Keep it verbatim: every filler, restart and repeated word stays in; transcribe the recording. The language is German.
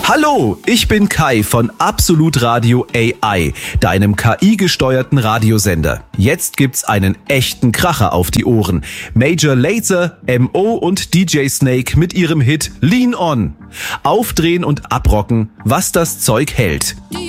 Hallo, ich bin Kai von Absolut Radio A I, deinem K I-gesteuerten Radiosender. Jetzt gibt's einen echten Kracher auf die Ohren. Major Lazer, M O und D J Snake mit ihrem Hit Lean On. Aufdrehen und abrocken, was das Zeug hält.